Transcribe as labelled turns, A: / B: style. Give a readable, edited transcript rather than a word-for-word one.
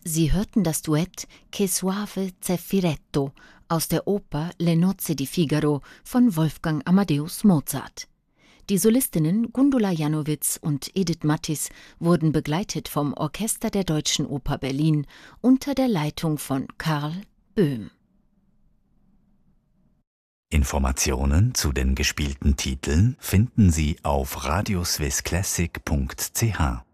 A: Sie hörten das Duett Che suave zeffiretto aus der Oper Le nozze di Figaro von Wolfgang Amadeus Mozart. Die Solistinnen Gundula Janowitz und Edith Mattis wurden begleitet vom Orchester der Deutschen Oper Berlin unter der Leitung von Karl Böhm.
B: Informationen zu den gespielten Titeln finden Sie auf radioswissclassic.ch.